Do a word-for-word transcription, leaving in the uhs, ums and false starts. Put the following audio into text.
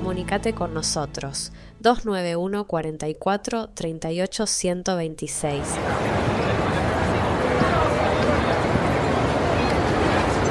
comunícate con nosotros dos nueve uno, cuatro cuatro, tres ocho uno dos seis.